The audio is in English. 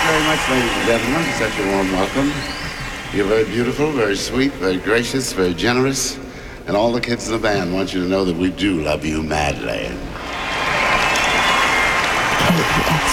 very much, ladies and gentlemen, for such a warm welcome. You're very beautiful, very sweet, very gracious, very generous, and all the kids in the band want you to know that we do love you madly.